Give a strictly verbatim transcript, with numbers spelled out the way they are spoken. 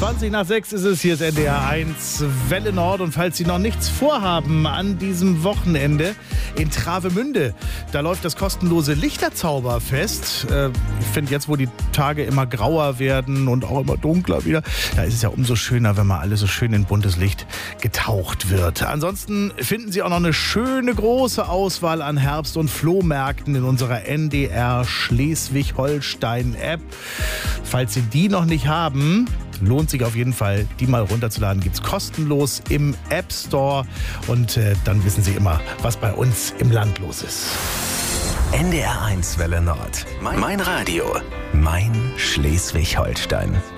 zwanzig nach sechs ist es, hier ist N D R eins Welle Nord. Und falls Sie noch nichts vorhaben an diesem Wochenende in Travemünde, da läuft das kostenlose Lichterzauberfest. Äh, ich finde jetzt, wo die Tage immer grauer werden und auch immer dunkler wieder, da ist es ja umso schöner, wenn mal alles so schön in buntes Licht getaucht wird. Ansonsten finden Sie auch noch eine schöne große Auswahl an Herbst- und Flohmärkten in unserer N D R Schleswig-Holstein-App. Falls Sie die noch nicht haben, lohnt sich auf jeden Fall, die mal runterzuladen. Gibt es kostenlos im App Store. Und äh, dann wissen Sie immer, was bei uns im Land los ist. N D R eins Welle Nord. Mein, mein Radio. Mein Schleswig-Holstein.